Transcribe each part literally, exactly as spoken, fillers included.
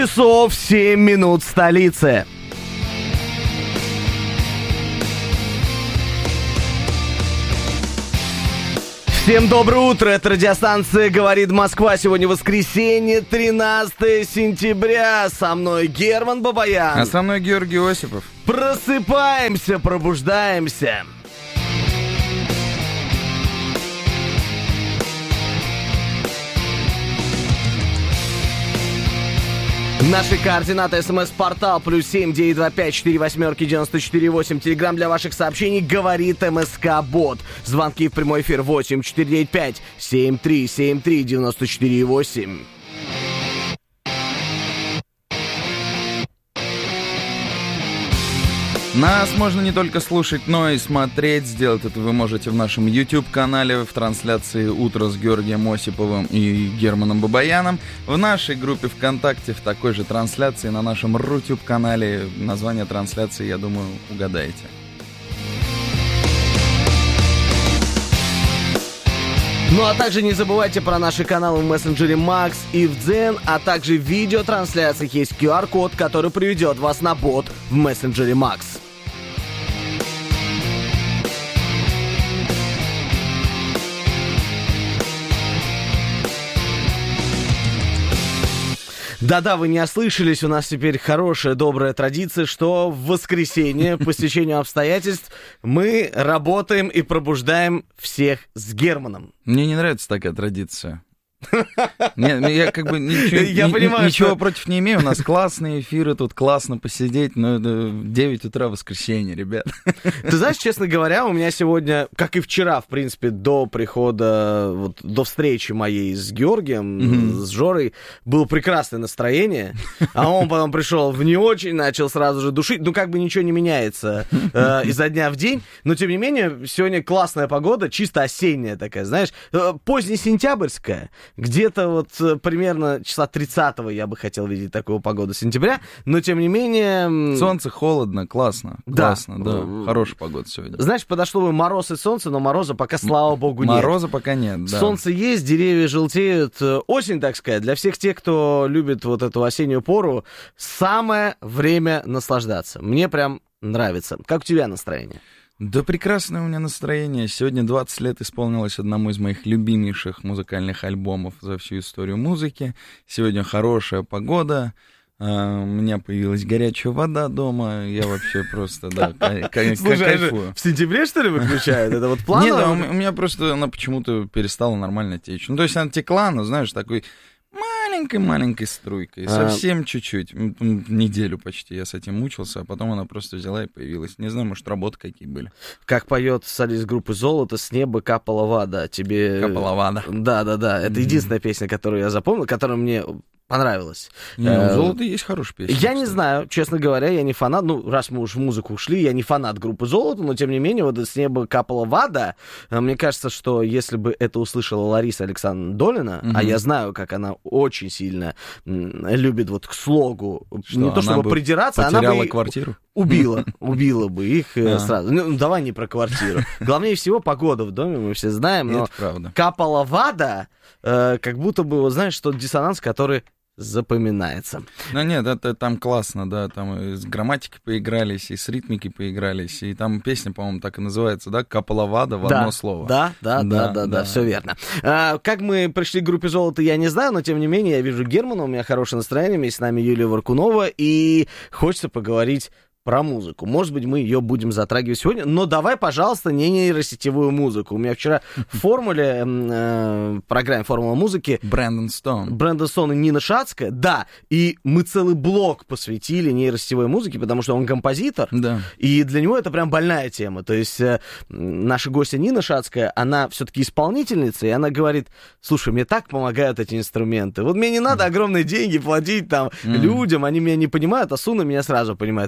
Часов семь минут в столице. Всем доброе утро, это радиостанция «Говорит Москва». Сегодня воскресенье, тринадцатое сентября. Со мной Герман Бабаян. А со мной Георгий Осипов. Просыпаемся, пробуждаемся. Наши координаты: смс-портал плюс семь девять два пять четыре восьмерки девяносто четыре восемь. Телеграм для ваших сообщений «Говорит МСК-бот». Звонки в прямой эфир восемь четыре девять пять семь три семь три девяносто четыре восемь. Нас можно не только слушать, но и смотреть. Сделать это вы можете в нашем YouTube-канале, в трансляции «Утро с Георгием Осиповым и Германом Бабаяном», в нашей группе ВКонтакте, в такой же трансляции, на нашем Рутюб-канале. Название трансляции, я думаю, угадаете. Ну а также не забывайте про наши каналы в мессенджере Макс и в Дзен, а также в видеотрансляциях есть ку ар-код, который приведет вас на бот в мессенджере Макс. Да-да, вы не ослышались, у нас теперь хорошая, добрая традиция, что в воскресенье, по стечению обстоятельств, мы работаем и пробуждаем всех с Германом. Мне не нравится такая традиция. Нет, я как бы ничего, я ни, понимаю, ничего что... против не имею. У нас классные эфиры, тут классно посидеть, но это девять утра воскресенье, ребят. Ты знаешь, честно говоря, у меня сегодня, как и вчера, в принципе, до прихода, вот, до встречи моей с Георгием, mm-hmm. с Жорой, было прекрасное настроение, а он потом пришел в не очень, начал сразу же душить. Ну, как бы ничего не меняется э, изо дня в день, но, тем не менее, сегодня классная погода, чисто осенняя такая, знаешь, э, позднесентябрьская. Где-то вот примерно числа тридцатого я бы хотел видеть такую погоду сентября, но тем не менее... Солнце, холодно, классно, да. классно, да, хорошая погода сегодня. Знаешь, подошло бы мороз и солнце, но мороза пока, слава богу, нет. Мороза пока нет, да. Солнце есть, деревья желтеют, осень, так сказать, для всех тех, кто любит вот эту осеннюю пору, самое время наслаждаться. Мне прям нравится. Как у тебя настроение? Да прекрасное у меня настроение. Сегодня двадцать лет исполнилось одному из моих любимейших музыкальных альбомов за всю историю музыки. Сегодня хорошая погода. У меня появилась горячая вода дома. Я вообще просто, да, кайфую. В сентябре, что ли, выключают? Это вот планово? Нет, у меня просто она почему-то перестала нормально течь. Ну, то есть она текла, но, знаешь, такой... маленькой-маленькой струйкой, совсем а... чуть-чуть, неделю почти я с этим мучился, а потом она просто взяла и появилась. Не знаю, может, работы какие были. Как поет солист группы «Золото», «С неба капала вода». Тебе... Капала вода. Да-да-да, это mm-hmm. единственная песня, которую я запомнил, которая мне... понравилось. Не, у «Золота» есть хорошая песня. Я не знаю, честно говоря, я не фанат. Ну, раз мы уж в музыку ушли, я не фанат группы «Золото», но, тем не менее, вот «С неба капала вода». Мне кажется, что если бы это услышала Лариса Александровна Долина, угу. а я знаю, как она очень сильно любит вот к слогу, что, не то чтобы придираться, она бы... потеряла квартиру? Убила, убила бы их а. сразу. Ну, давай не про квартиру. Главнее всего, погода в доме, мы все знаем, но это правда. Капала вода, э, как будто бы, вот, знаешь, тот диссонанс, который запоминается. Ну нет, это там классно, да, там и с грамматикой поигрались, и с ритмикой поигрались, и там песня, по-моему, так и называется, да, «Капала вода» в да, одно слово. Да, да, да, да, да, да, да, все верно. А, как мы пришли к группе «Золото», я не знаю, но тем не менее я вижу Германа, у меня хорошее настроение, вместе с нами Юлия Варкунова, и хочется поговорить про музыку. Может быть, мы ее будем затрагивать сегодня, но давай, пожалуйста, не нейросетевую музыку. У меня вчера в формуле, э, программе «Формула музыки» Брэндон Стоун. Брэндон Стоун и Нина Шацкая, да, и мы целый блок посвятили нейросетевой музыке, потому что он композитор, да. и для него это прям больная тема. То есть э, наша гостья Нина Шацкая, она все-таки исполнительница, и она говорит: слушай, мне так помогают эти инструменты. Вот мне не надо огромные деньги платить там mm. людям, они меня не понимают, а Суна меня сразу понимает. Он такой: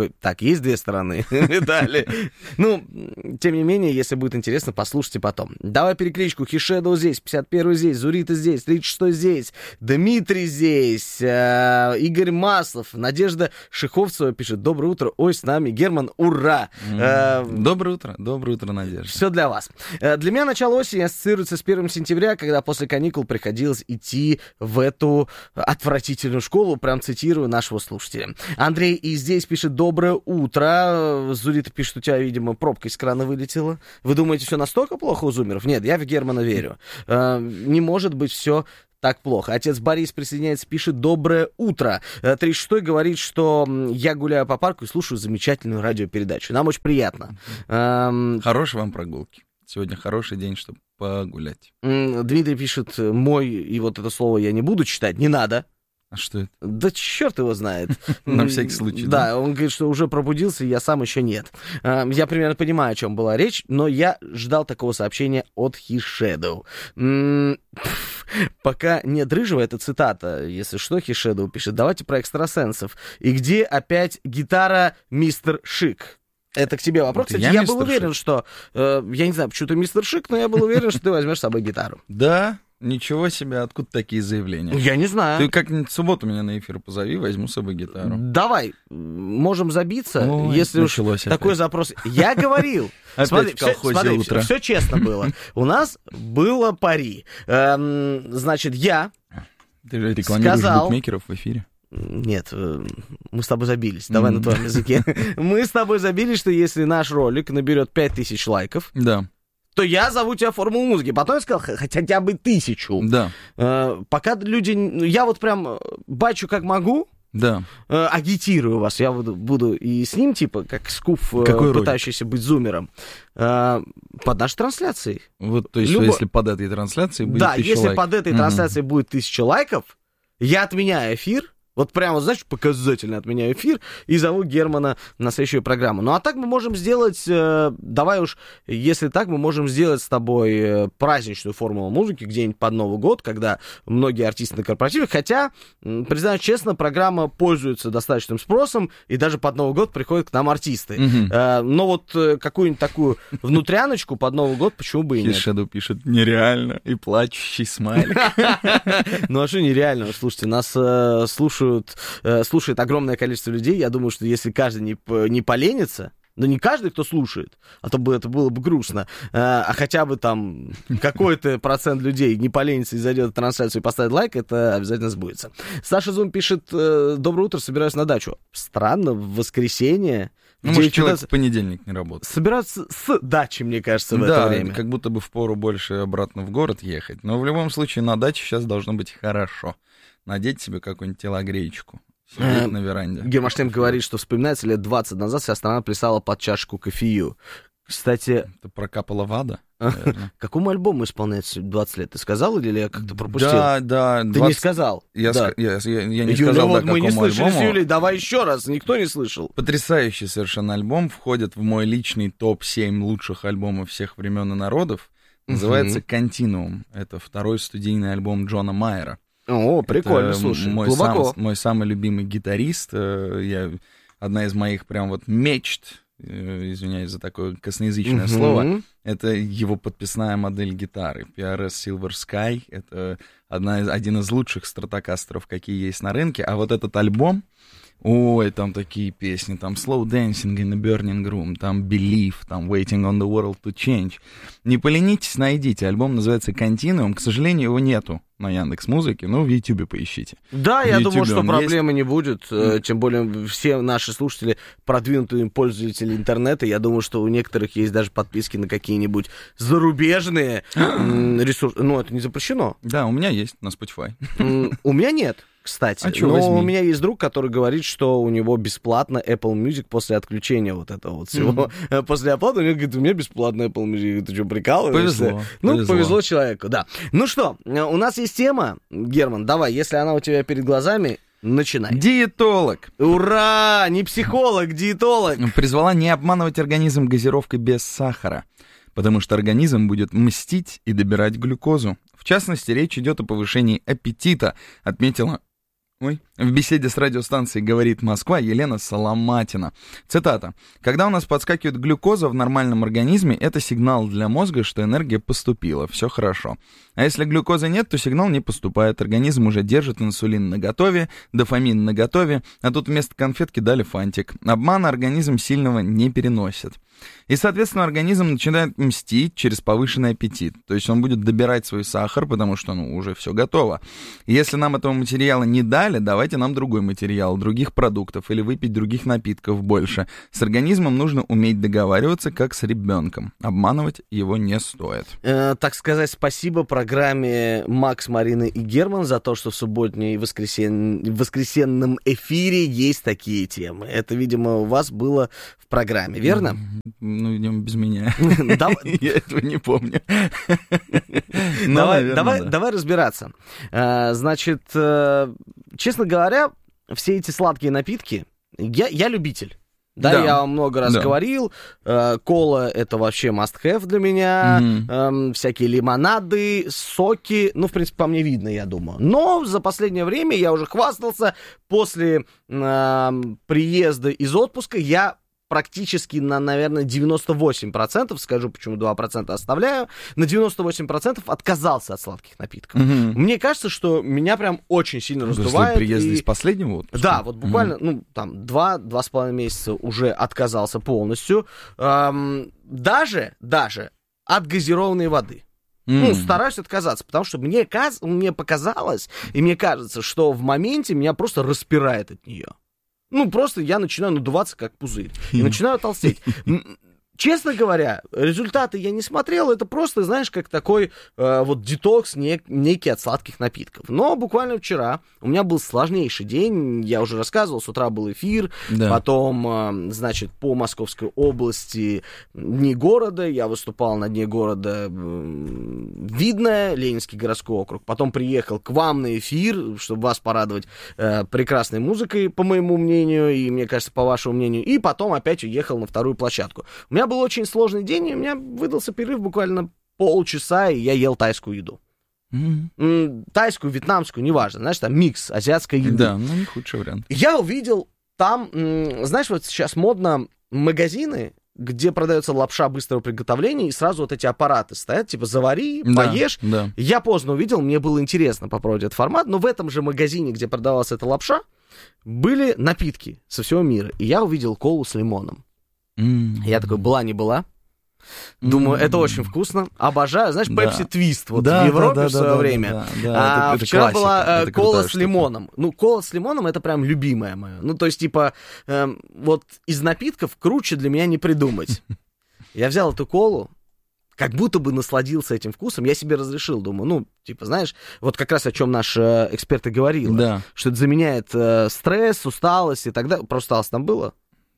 такой, так, есть две стороны медали. Ну, тем не менее, если будет интересно, послушайте потом. Давай перекличку. Хишедоу здесь, пятьдесят первый здесь, Зурита здесь, тридцать шестой здесь, Дмитрий здесь, э, Игорь Маслов, Надежда Шиховцева пишет, доброе утро, ой, с нами Герман, ура! Э, доброе утро, доброе утро, Надежда. Все для вас. Для меня начало осени ассоциируется с первым сентября, когда после каникул приходилось идти в эту отвратительную школу, прям цитирую нашего слушателя. Андрей и здесь пишет, доброе утро. Зурита пишет, у тебя, видимо, пробка из крана вылетела. Вы думаете, все настолько плохо у зумеров? Нет, я в Германа верю. Не может быть все так плохо. Отец Борис присоединяется, пишет, доброе утро. тридцать шестой говорит, что я гуляю по парку и слушаю замечательную радиопередачу. Нам очень приятно. Хорошей вам прогулки. Сегодня хороший день, чтобы погулять. Дмитрий пишет, мой, и вот это слово я не буду читать, не надо. А что это? Да черт его знает. На всякий случай. Да, он говорит, что уже пробудился, я сам еще нет. Я примерно понимаю, о чем была речь, но я ждал такого сообщения от Хишедоу. Пока нет рыжего, это цитата, если что, Хишедоу пишет, давайте про экстрасенсов. И где опять гитара мистер Шик? Это к тебе вопрос. Кстати, я, я был уверен, Шик. что... Э, я не знаю, почему ты мистер Шик, но я был уверен, что ты возьмешь с собой гитару. Да? Ничего себе, откуда такие заявления? Я не знаю. Ты как-нибудь в субботу меня на эфир позови, возьму с собой гитару. Давай, можем забиться, Ой, если уж опять. Такой запрос... Я говорил. Опять в колхозе утро. Все честно было. У нас было пари. Значит, я Ты же рекламируешь букмекеров в эфире? Нет, мы с тобой забились. Давай mm. на твоем языке. Мы с тобой забились, что если наш ролик наберет пять тысяч лайков, да, то я зову тебя в формулу музыки. Потом я сказал, хотя бы тысячу. Да. Э, пока люди... Я вот прям бачу как могу, да. э, агитирую вас. Я буду, буду и с ним, типа, как скуф, э, пытающийся быть зумером, э, под нашей трансляцией. Вот, то есть, Любо... если под этой трансляцией будет да, тысяча если лайков. под этой трансляцией mm-hmm. будет тысяча лайков, я отменяю эфир. Вот прямо, знаешь, показательно отменяю эфир и зову Германа на следующую программу. Ну, а так мы можем сделать, э, давай уж, если так, мы можем сделать с тобой э, праздничную формулу музыки где-нибудь под Новый год, когда многие артисты на корпоративах. Хотя, э, признаюсь честно, программа пользуется достаточным спросом, и даже под Новый год приходят к нам артисты. Mm-hmm. Э, но вот э, какую-нибудь такую внутряночку под Новый год почему бы и нет. Хишедоу пишет, нереально, и плачущий смайлик. Ну, а что нереально? Слушайте, нас слушают слушает огромное количество людей. Я думаю, что если каждый не, не поленится, но не каждый, кто слушает, а то бы это было бы грустно, а хотя бы там какой-то процент людей не поленится и зайдет в трансляцию и поставит лайк, это обязательно сбудется. Саша Зум пишет, доброе утро, собираюсь на дачу. Странно, в воскресенье. Ну, может, человек в понедельник не работает. Собираться с дачи, мне кажется, в да, это время. Как будто бы впору больше обратно в город ехать. Но в любом случае на даче сейчас должно быть хорошо. Надеть себе какую-нибудь телогреечку. Сидеть на веранде. Гермаштейн говорит, что вспоминается, лет двадцать назад вся страна плясала под чашку кофею. Кстати... Это прокапала вода? Какому альбому исполняется двадцать лет? Ты сказал или я как-то пропустил? Да, да. Ты двадцать... не сказал? Я, да. я, я, я не Юля, сказал, вот да, мы какому не слышали альбому. С Юлей, давай еще раз, никто не слышал. Потрясающий совершенно альбом, входит в мой личный топ семь лучших альбомов всех времен и народов. Называется «Континуум». Это второй студийный альбом Джона Майера. О, прикольно, это слушай, мой глубоко. Сам, мой самый любимый гитарист, я, одна из моих прям вот мечт, извиняюсь за такое косноязычное uh-huh. слово, это его подписная модель гитары, пи ар эс Silver Sky, это одна из, один из лучших стратокастеров, какие есть на рынке, а вот этот альбом, ой, там такие песни, там Slow Dancing in the Burning Room, там Believe, там Waiting on the World to Change. Не поленитесь, найдите. Альбом называется Continuum. К сожалению, его нету на Яндекс.Музыке, но в Ютубе поищите. Да, я думаю, что проблемы не будет. Mm. Тем более все наши слушатели продвинутые пользователи интернета. Я думаю, что у некоторых есть даже подписки на какие-нибудь зарубежные ресурсы. Ну, это не запрещено. Да, у меня есть на Spotify. У меня нет. Кстати, а но возьми? У меня есть друг, который говорит, что у него бесплатно Apple Music после отключения вот этого вот всего. Mm-hmm. После оплаты, он говорит, у меня бесплатно Apple Music. Ты что, прикалываешься? Повезло. Ну, повезло. повезло человеку, да. Ну что, у нас есть тема, Герман, давай, если она у тебя перед глазами, начинай. Диетолог. Ура! Не психолог, диетолог. Призвала не обманывать организм газировкой без сахара, потому что организм будет мстить и добирать глюкозу. В частности, речь идет о повышении аппетита, отметила... Ой, В беседе с радиостанцией «Говорит Москва» Елена Соломатина. Цитата. «Когда у нас подскакивает глюкоза в нормальном организме, это сигнал для мозга, что энергия поступила, все хорошо. А если глюкозы нет, то сигнал не поступает. Организм уже держит инсулин наготове, дофамин наготове, а тут вместо конфетки дали фантик. Обмана организм сильного не переносит. И, соответственно, организм начинает мстить через повышенный аппетит. То есть он будет добирать свой сахар, потому что, ну, уже все готово. И если нам этого материала не дали, давайте нам другой материал, других продуктов или выпить других напитков больше. С организмом нужно уметь договариваться, как с ребенком. Обманывать его не стоит». Э, так сказать, спасибо программе Макс, Марина и Герман за то, что в субботней и воскресен... воскресенном эфире есть такие темы. Это, видимо, у вас было в программе, верно? Ну, идем без меня. Я этого не помню. Давай разбираться. Значит, честно говоря, все эти сладкие напитки, я любитель. Да, да, я вам много раз да. говорил, э, кола — это вообще must-have для меня, mm-hmm. э, всякие лимонады, соки, ну, в принципе, по мне видно, я думаю. Но за последнее время я уже хвастался, после э, приезда из отпуска я практически на, наверное, девяносто восемь процентов, скажу, почему два процента оставляю, на девяносто восемь процентов отказался от сладких напитков. Mm-hmm. Мне кажется, что меня прям очень сильно раздувает. После приезда и... из последнего отпуска? Да, вот буквально, mm-hmm. ну, там, два-два с половиной месяца уже отказался полностью. Эм, даже, даже от газированной воды. Mm. Ну, стараюсь отказаться, потому что мне, каз... мне показалось, и мне кажется, что в моменте меня просто распирает от нее. Ну, просто я начинаю надуваться, как пузырь. И начинаю толстеть. Честно говоря, результаты я не смотрел. Это просто, знаешь, как такой э, вот детокс нек- некий от сладких напитков. Но буквально вчера у меня был сложнейший день. Я уже рассказывал, с утра был эфир. Да. Потом, э, значит, по Московской области Дни города. Я выступал на Дне города э, Видное, Ленинский городской округ. Потом приехал к вам на эфир, чтобы вас порадовать э, прекрасной музыкой, по моему мнению, и, мне кажется, по вашему мнению. И потом опять уехал на вторую площадку. У меня был очень сложный день, и у меня выдался перерыв буквально полчаса, и я ел тайскую еду. Mm-hmm. Тайскую, вьетнамскую, неважно, знаешь, там микс азиатской еды. Да, ну не худший вариант. Я увидел там, знаешь, вот сейчас модно магазины, где продается лапша быстрого приготовления, и сразу вот эти аппараты стоят, типа, завари, да, поешь. Да. Я поздно увидел, мне было интересно попробовать этот формат, но в этом же магазине, где продавалась эта лапша, были напитки со всего мира, и я увидел колу с лимоном. Mm-hmm. Я такой, была не была. Думаю, mm-hmm. это очень вкусно. Обожаю. Знаешь, Пепси Твист вот да, в Европе да, да, в свое да, время. Да, да, а это, вчера это была это кола с штука. лимоном. Ну, кола с лимоном — это прям любимая моя. Ну, то есть, типа, э, вот из напитков круче для меня не придумать. Я взял эту колу, как будто бы насладился этим вкусом. Я себе разрешил, думаю, ну, типа, знаешь, вот как раз о чем наш э, эксперт и говорил. Да. Что это заменяет э, стресс, усталость и так далее. Про усталость там было?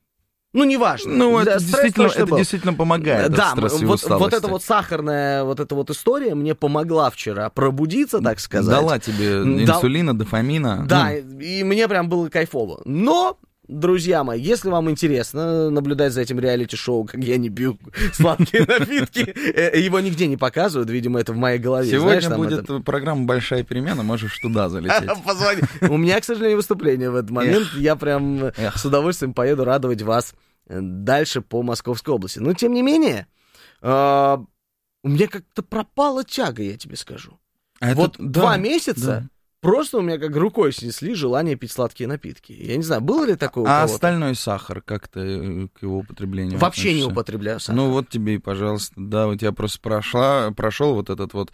Ну, неважно. Ну, это, действительно, это действительно помогает. Да, от вот, вот эта вот сахарная вот эта вот история мне помогла вчера пробудиться, так сказать. Дала тебе инсулина, да, дофамина. Да, ну. И мне прям было кайфово. Но, друзья мои, если вам интересно наблюдать за этим реалити-шоу, как я не пью сладкие напитки, его нигде не показывают, видимо, это в моей голове. Сегодня будет программа «Большая перемена», можешь туда залететь. Позвони. У меня, к сожалению, выступление в этот момент. Я прям с удовольствием поеду радовать вас дальше по Московской области. Но, тем не менее, э, у меня как-то пропала тяга, я тебе скажу. А вот это, два да, месяца да. просто у меня как рукой снесли желание пить сладкие напитки. Я не знаю, было ли такое у А кого-то? остальной сахар, как ты к его употреблению Вообще относишься? не употребляю сахар. Ну вот тебе и пожалуйста. Да, у тебя просто прошла, прошел вот этот вот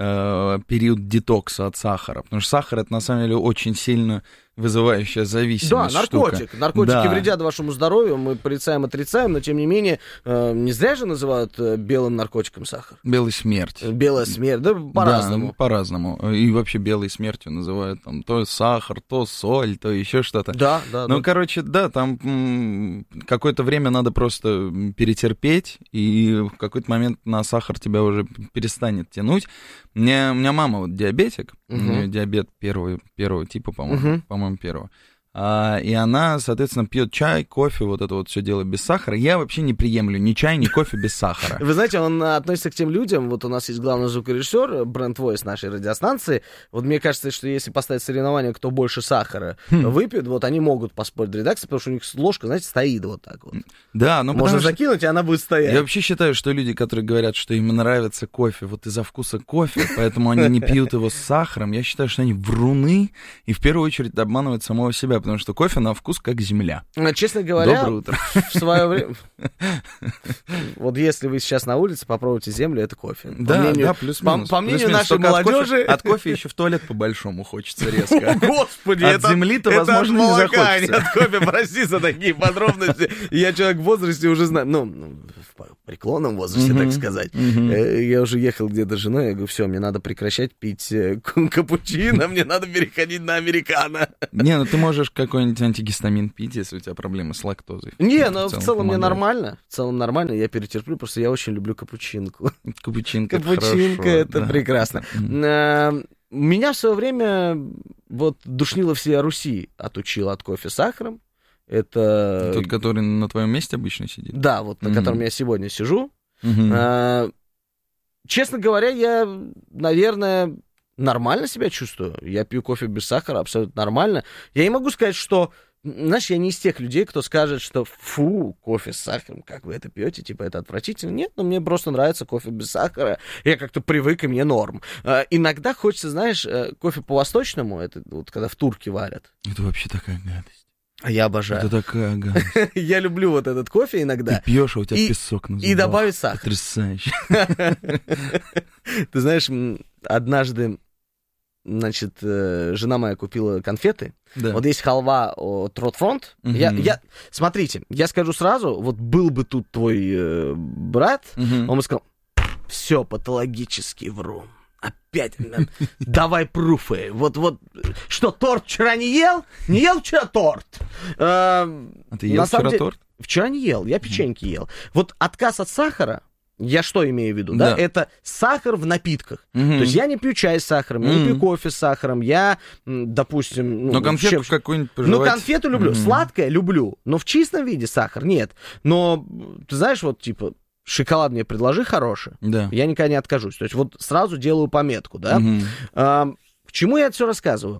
э, период детокса от сахара. Потому что сахар — это на самом деле очень сильно вызывающая зависимость. Да, наркотик. Штука. Наркотики да. вредят вашему здоровью, мы порицаем, отрицаем, но тем не менее, э, не зря же называют э, белым наркотиком сахар. Белая смерть. Белая смерть, да, по-разному. Да, по-разному. И вообще белой смертью называют там то сахар, то соль, то еще что-то. Да, да. Ну, да. короче, да, там м- какое-то время надо просто перетерпеть, и в какой-то момент на сахар тебя уже перестанет тянуть. Мне, у меня мама вот диабетик, угу. у нее диабет первого, первого типа, по-моему, угу. по-моему, первого. а, и она, соответственно, пьет чай, кофе, вот это вот все дело без сахара. Я вообще не приемлю ни чай, ни кофе без сахара. Вы знаете, он относится к тем людям, вот у нас есть главный звукорежиссер, Brand Voice нашей радиостанции, вот мне кажется, что если поставить соревнование, кто больше сахара хм. выпьет, вот они могут поспорить в редакции, потому что у них ложка, знаете, стоит вот так вот. Да, но можно что... закинуть, и она будет стоять. Я вообще считаю, что люди, которые говорят, что им нравится кофе вот из-за вкуса кофе, поэтому они не пьют его с сахаром, я считаю, что они вруны и в первую очередь обманывают самого себя, потому что кофе на вкус как земля. Честно говоря, доброе утро. В свое время... Вот если вы сейчас на улице попробуйте землю, это кофе. Да, да, плюс-минус. По мнению нашей молодежи... От кофе еще в туалет по-большому хочется резко. Господи, от земли-то, возможно, не захочется. От кофе, прости за такие подробности. Я человек в возрасте уже знаю, ну, в преклонном возрасте, так сказать. Я уже ехал где-то с женой, я говорю, все, мне надо прекращать пить капучино, мне надо переходить на американо. Не, ну ты можешь какой-нибудь антигистамин пить, если у тебя проблемы с лактозой. Не, ну в целом мне нормально. В целом нормально, я перетерплю, просто я очень люблю капучинку. Капучинка, Капучинка, это прекрасно. Меня в свое время вот душнило всея Руси отучил от кофе с сахаром. Это... Тот, который на твоем месте обычно сидит? Да, вот на котором я сегодня сижу. Честно говоря, я, наверное, нормально себя чувствую. Я пью кофе без сахара абсолютно нормально. Я не могу сказать, что... Знаешь, я не из тех людей, кто скажет, что фу, кофе с сахаром, как вы это пьете, типа это отвратительно. Нет, но мне просто нравится кофе без сахара. Я как-то привык, и мне норм. А, иногда хочется, знаешь, кофе по-восточному, это вот когда в турке варят. Это вообще такая гадость. А я обожаю. Это такая гадость. Я люблю вот этот кофе иногда. Ты пьешь, а у тебя и, песок на зубах. И добавить сахар. Потрясающе. Ты знаешь, однажды, значит, жена моя купила конфеты. Да. Вот есть халва от Ротфронт. Угу. Я, я, смотрите, я скажу сразу, вот был бы тут твой э, брат, угу. он бы сказал, все патологически вру. Опять, давай пруфы. Вот, вот, что, торт вчера не ел? Не ел вчера торт? А ты ел вчера торт? Вчера не ел, я печеньки ел. Вот отказ от сахара, я что имею в виду, да? да? Это сахар в напитках. Угу. То есть я не пью чай с сахаром, я угу. не пью кофе с сахаром, я, допустим... Ну, но конфету чем... какую-нибудь пожевать. Ну, конфету люблю, угу. сладкое люблю, но в чистом виде сахар нет. Но, ты знаешь, вот, типа, шоколад мне предложи хороший, да. я никогда не откажусь. То есть вот сразу делаю пометку, да? Угу. А, к чему я это все рассказываю?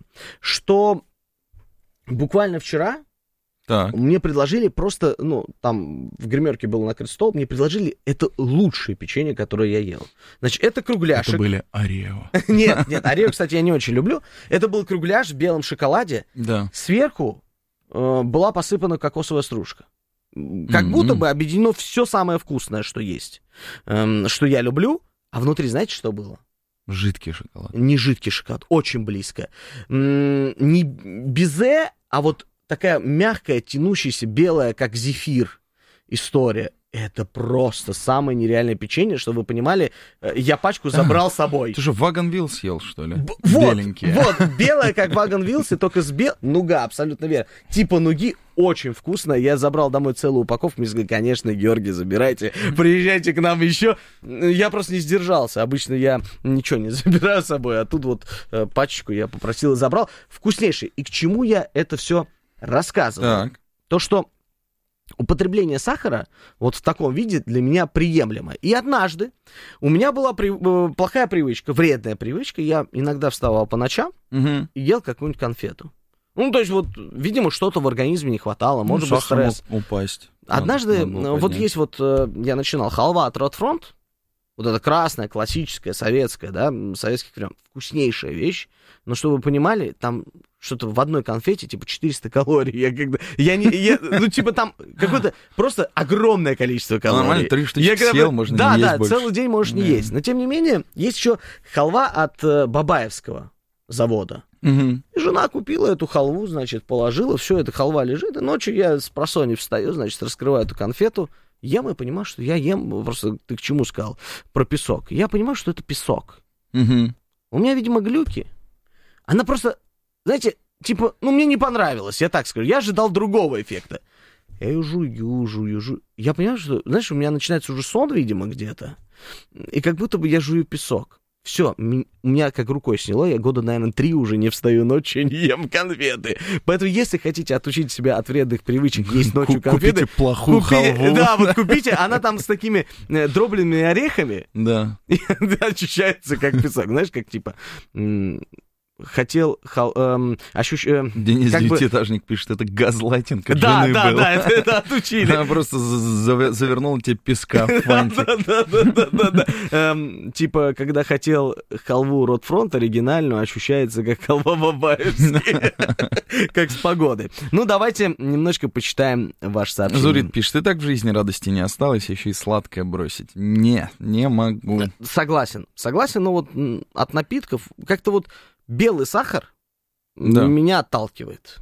Что буквально вчера... Так. Мне предложили просто, ну, там в гримерке был накрыт стол, мне предложили это лучшее печенье, которое я ел. Значит, это кругляшек. Это были Орео. Нет, нет, Орео, кстати, я не очень люблю. Это был кругляш в белом шоколаде. Да. Сверху э, была посыпана кокосовая стружка. Как будто бы объединено все самое вкусное, что есть, э, что я люблю. А внутри, знаете, что было? Жидкий шоколад. Не жидкий шоколад, очень близко. М-м, не безе, а вот такая мягкая, тянущаяся, белая, как зефир история. Это просто самое нереальное печенье, чтобы вы понимали, я пачку забрал с собой. Ты же Вагонвилл съел, что ли? Б- вот, беленькие. Вот, белая, как Вагонвиллс, и только с бел... Нуга, абсолютно верно. Типа нуги, очень вкусно. Я забрал домой целую упаковку. Мне сказали, конечно, Георгий, забирайте, приезжайте к нам еще. Я просто не сдержался. Обычно я ничего не забираю с собой, а тут вот э, пачечку я попросил и забрал. Вкуснейший. И к чему я это все рассказываю? Так. То, что употребление сахара вот в таком виде для меня приемлемо. И однажды у меня была при... плохая привычка, вредная привычка. Я иногда вставал по ночам угу. и ел какую-нибудь конфету. Ну, то есть вот, видимо, что-то в организме не хватало, ну, может быть, стресс. Упасть. Однажды, вот есть вот, я начинал халва от Ротфронт, вот это красная, классическая, советская, да, советских времен, вкуснейшая вещь. Но чтобы вы понимали, там что-то в одной конфете, типа, четыреста калорий. Я когда... Я не... Я, ну, типа, там какое-то просто огромное количество калорий. Нормально, три штуки я, съел, когда... можно да, не есть да, больше. Да, целый день можешь не yeah. есть. Но, тем не менее, есть еще халва от э, Бабаевского завода. Угу. И жена купила эту халву, значит, положила, все, эта халва лежит, и ночью я с просонья встаю, значит, раскрываю эту конфету, ем и понимаю, что я ем, просто ты к чему сказал, про песок. Я понимаю, что это песок. Угу. У меня, видимо, глюки. Она просто, знаете, типа, ну, мне не понравилось, я так скажу. Я ожидал другого эффекта. Я ее жую, жую, жую. Я понимаю, что, знаешь, у меня начинается уже сон, видимо, где-то. И как будто бы я жую песок. Все, у меня как рукой сняло, я года, наверное, три уже не встаю ночью, не ем конфеты. Поэтому, если хотите отучить себя от вредных привычек есть ночью конфеты... Купите плохую купи, халву. Да, вот купите, она там с такими э, дробленными орехами. Да. И ощущается как песок. Знаешь, как типа... М- хотел хал, эм, ощущ... Э, Денис как Девятиэтажник бы... пишет, это газлайтинг от да, жены да, был. да, это, это отучили. Она просто завернула тебе песка в фантик. Да-да-да. Типа, когда хотел халву Ротфронт оригинальную, ощущается как халва бабаевская. Как с погоды. Ну, давайте немножко почитаем ваш сообщение. Зурит пишет, и так в жизни радости не осталось, еще и сладкое бросить. Не, не могу. Согласен, согласен, но вот от напитков как-то вот белый сахар Да. меня отталкивает.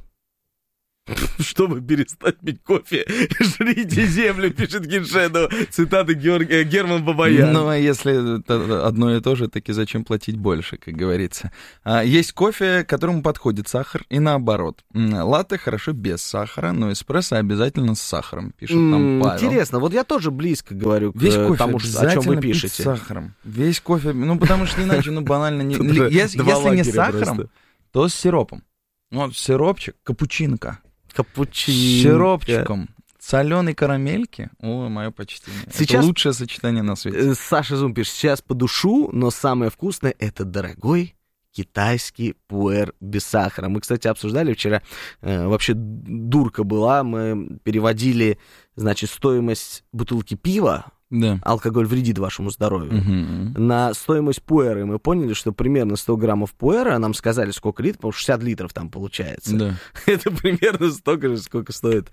Чтобы перестать пить кофе, жрите землю, пишет Геншеду. Цитата Георгия, Герман Бабаян. Ну, а если это одно и то же, таки зачем платить больше, как говорится. А, есть кофе, которому подходит сахар, и наоборот. Латте хорошо без сахара, но эспрессо обязательно с сахаром, пишет там Павел. Интересно, вот я тоже близко говорю к Весь кофе тому, о чем вы пить пишете. с сахаром. Весь кофе, ну, потому что иначе, ну, банально... Не... Если, если не с сахаром, просто. То с сиропом. Ну, вот сиропчик, капучинка. Капучинка. С сиропчиком. Соленой карамельки. О, мое почтение. Сейчас... Это лучшее сочетание на свете. Саша Зум пишет, сейчас по душу, но самое вкусное — это дорогой китайский пуэр без сахара. Мы, кстати, обсуждали вчера, э, вообще дурка была, мы переводили, значит, стоимость бутылки пива, да. Алкоголь вредит вашему здоровью, угу. на стоимость пуэра. И мы поняли, что примерно сто граммов пуэра, нам сказали, сколько литров, потому что шестьдесят литров там получается. Да. Это примерно столько же, сколько стоит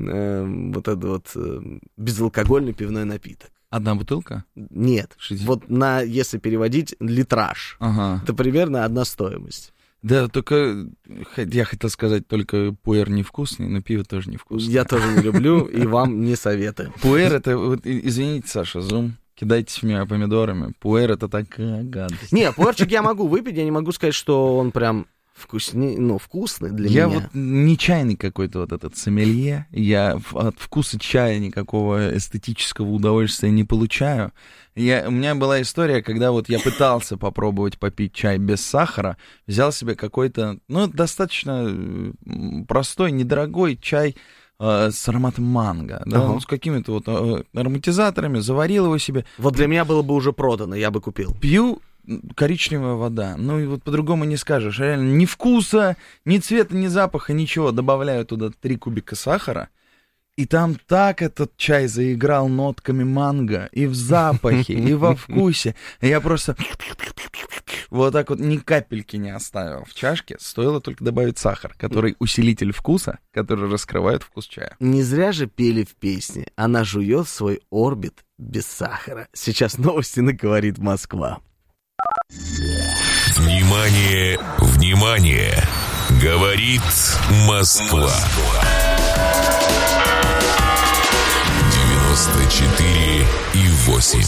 э, вот этот вот э, безалкогольный пивной напиток. Одна бутылка? Нет. шестьдесят Вот на, если переводить, литраж, ага. это примерно одна стоимость. Да, только я хотел сказать, только пуэр невкусный, но пиво тоже невкусное. Я тоже не люблю, и вам не советую. Пуэр это, вот, извините, Саша, зум, кидайтесь в меня помидорами. Пуэр это такая гадость. Не, пуэрчик я могу выпить, я не могу сказать, что он прям вкусный, ну, вкусный для я меня. Я вот не чайный какой-то вот этот сомелье, я от вкуса чая никакого эстетического удовольствия не получаю. Я, у меня была история, когда вот я пытался попробовать попить чай без сахара, взял себе какой-то, ну, достаточно простой, недорогой чай э, с ароматом манго, да, ага. ну, с какими-то вот э, ароматизаторами, заварил его себе. Вот для меня было бы уже продано, я бы купил. Пью коричневая вода, ну и вот по-другому не скажешь, реально ни вкуса, ни цвета, ни запаха, ничего, добавляю туда три кубика сахара, и там так этот чай заиграл нотками манго и в запахе, и во вкусе. Я просто вот так вот ни капельки не оставил в чашке. Стоило только добавить сахар, который усилитель вкуса, который раскрывает вкус чая. Не зря же пели в песне. Она жует свой орбит без сахара. Сейчас новости на «Говорит Москва». Внимание, внимание! Говорит Москва. девяносто четыре и восемь.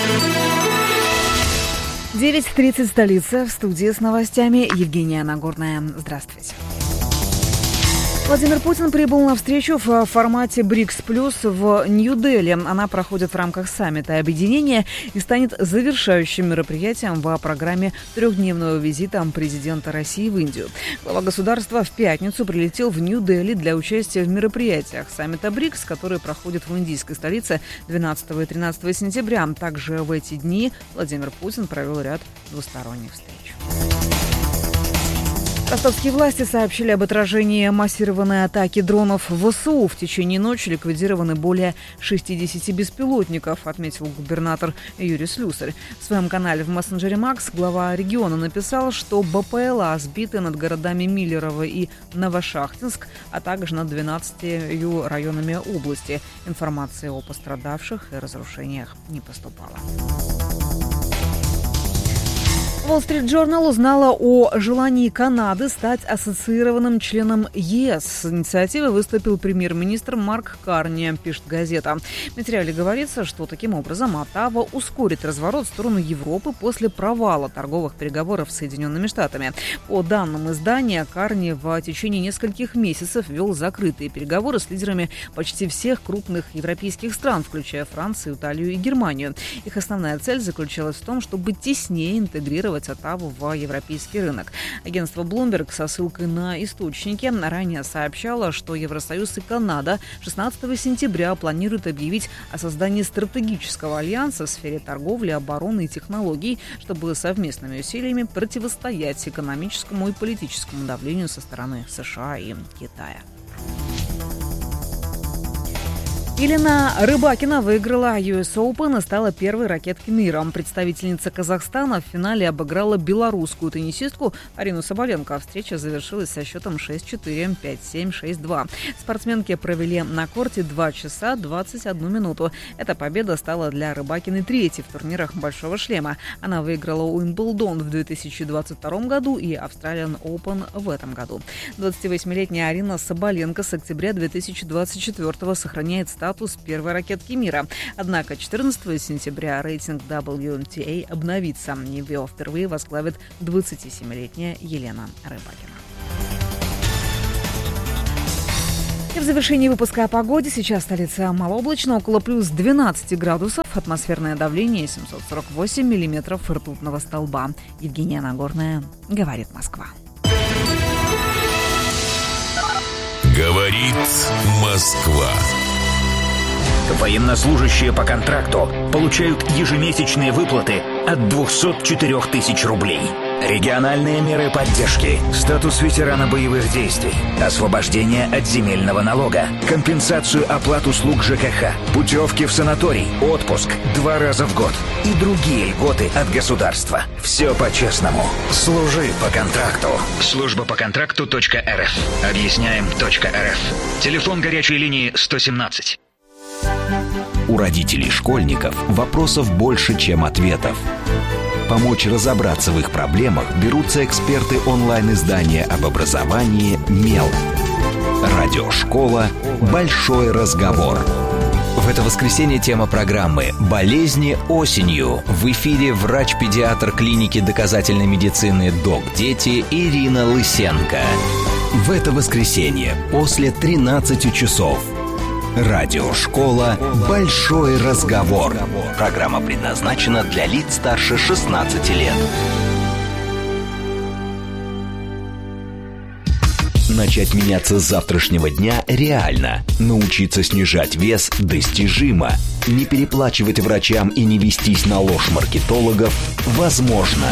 девять тридцать столица. В студии с новостями Евгения Нагорная. Здравствуйте. Владимир Путин прибыл на встречу в формате БРИКС плюс в Нью-Дели. Она проходит в рамках саммита объединения и станет завершающим мероприятием в программе трехдневного визита президента России в Индию. Глава государства в пятницу прилетел в Нью-Дели для участия в мероприятиях саммита БРИКС, который проходит в индийской столице двенадцатого и тринадцатого сентября. Также в эти дни Владимир Путин провел ряд двусторонних встреч. Ростовские власти сообщили об отражении массированной атаки дронов ВСУ. В течение ночи ликвидированы более шестидесяти беспилотников, отметил губернатор Юрий Слюсарь. В своем канале в мессенджере Макс глава региона написал, что БПЛА сбиты над городами Миллерово и Новошахтинск, а также над двенадцатью районами области. Информации о пострадавших и разрушениях не поступало. Wall Street Journal узнала о желании Канады стать ассоциированным членом ЕС. С инициативой выступил премьер-министр Марк Карни, пишет газета. В материале говорится, что таким образом Оттава ускорит разворот в сторону Европы после провала торговых переговоров с Соединенными Штатами. По данным издания, Карни в течение нескольких месяцев вел закрытые переговоры с лидерами почти всех крупных европейских стран, включая Францию, Италию и Германию. Их основная цель заключалась в том, чтобы теснее интегрировать Оттаву в европейский рынок. Агентство Bloomberg со ссылкой на источники ранее сообщало, что Евросоюз и Канада шестнадцатого сентября планируют объявить о создании стратегического альянса в сфере торговли, обороны и технологий, чтобы совместными усилиями противостоять экономическому и политическому давлению со стороны США и Китая. Елена Рыбакина выиграла ю эс Open и стала первой ракеткой мира. Представительница Казахстана в финале обыграла белорусскую теннисистку Арину Соболенко. Встреча завершилась со счетом шесть четыре, пять семь, шесть два. Спортсменки провели на корте два часа двадцать одну минуту. Эта победа стала для Рыбакиной третьей в турнирах «Большого шлема». Она выиграла Уимблдон в две тысячи двадцать втором году и Australian Open в этом году. двадцативосьмилетняя Арина Соболенко с октября две тысячи двадцать четвёртого сохраняет статус первой ракетки мира. Однако четырнадцатого сентября рейтинг дабл ю ти эй обновится. Его впервые возглавит двадцатисемилетняя Елена Рыбакина. И в завершении выпуска о погоде. Сейчас столица малооблачно, около плюс двенадцати градусов. Атмосферное давление семьсот сорок восемь миллиметров ртутного столба. Евгения Нагорная, говорит Москва. Говорит Москва. Военнослужащие по контракту получают ежемесячные выплаты от двухсот четырёх тысяч рублей. Региональные меры поддержки, статус ветерана боевых действий, освобождение от земельного налога, компенсацию оплат услуг ЖКХ, путевки в санаторий, отпуск два раза в год и другие льготы от государства. Все по-честному. Служи по контракту. Служба по контракту .рф. Объясняем .рф. Телефон горячей линии сто семнадцать. У родителей школьников вопросов больше, чем ответов. Помочь разобраться в их проблемах берутся эксперты онлайн-издания об образовании «Мел». Радиошкола «Большой разговор». В это воскресенье тема программы «Болезни осенью». В эфире врач-педиатр клиники доказательной медицины «Док Дети» Ирина Лысенко. В это воскресенье после тринадцати часов. Радиошкола «Большой разговор». Программа предназначена для лиц старше шестнадцати лет. Начать меняться с завтрашнего дня реально. Научиться снижать вес достижимо. Не переплачивать врачам и не вестись на ложь маркетологов возможно.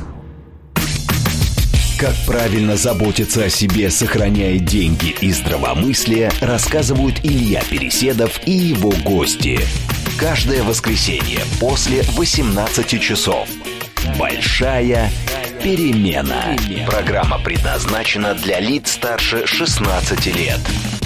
Как правильно заботиться о себе, сохраняя деньги и здравомыслие, рассказывают Илья Переседов и его гости. Каждое воскресенье после восемнадцати часов. Большая перемена. Программа предназначена для лиц старше шестнадцати лет.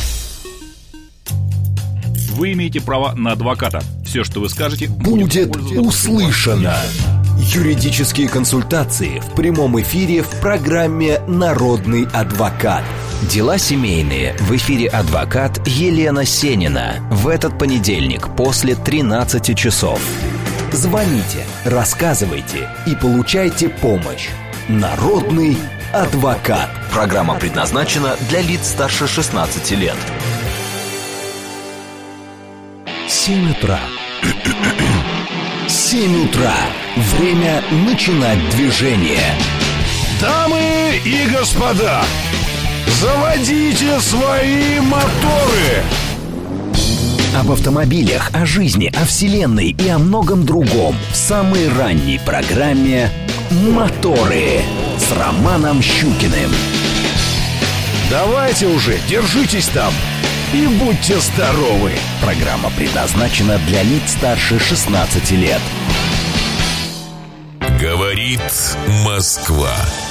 Вы имеете право на адвоката. Все, что вы скажете, будет услышано. Юридические консультации в прямом эфире в программе «Народный адвокат». Дела семейные. В эфире адвокат Елена Сенина. В этот понедельник после тринадцати часов. Звоните, рассказывайте и получайте помощь. «Народный адвокат». Программа предназначена для лиц старше шестнадцати лет. семь утра. семь утра. Время начинать движение. Дамы и господа, заводите свои моторы. Об автомобилях, о жизни, о вселенной и о многом другом в самой ранней программе «Моторы» с Романом Щукиным. Давайте уже, держитесь там и будьте здоровы. Программа предназначена для лиц старше шестнадцати лет. Говорит Москва.